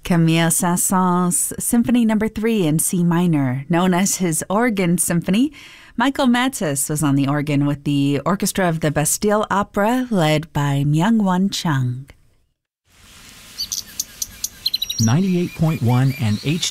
Camille Saint-Saëns' Symphony No. 3 in C minor, known as his Organ Symphony. Michael Matus was on the organ with the orchestra of the Bastille Opera, led by Myung-Won Chung. 98.1 and